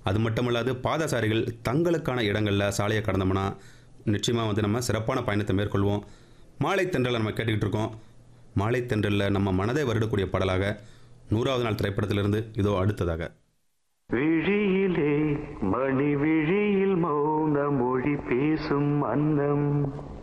அது மட்டுமல்லாது பாதசாரிகள் தங்களுக்கான இடங்களில் சாலையை கடந்தோம்னா நிச்சயமாக நம்ம சிறப்பான பயணத்தை மேற்கொள்வோம். மாலை தென்றலை நம்ம கேட்டுக்கிட்டு இருக்கோம். மாலை தென்றலில் நம்ம மனதை வருடக்கூடிய பாடலாக 100வது நாள் திரைப்படத்திலிருந்து இதோ அடுத்ததாக. விழியிலே மணி விழியில் மௌன மொழி பேசும் அன்னம்